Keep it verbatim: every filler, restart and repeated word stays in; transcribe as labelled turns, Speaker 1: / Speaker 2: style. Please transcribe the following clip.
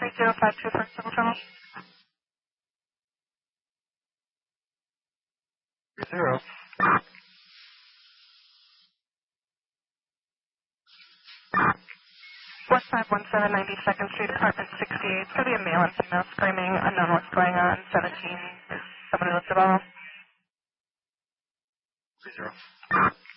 Speaker 1: three zero five two for civil trouble.
Speaker 2: three zero.
Speaker 1: West five one seven, ninety-second Street, apartment sixty-eight. It's going to be a male and female screaming. Unknown what's going on. seventeen. Is someone who lives at all?
Speaker 2: three zero.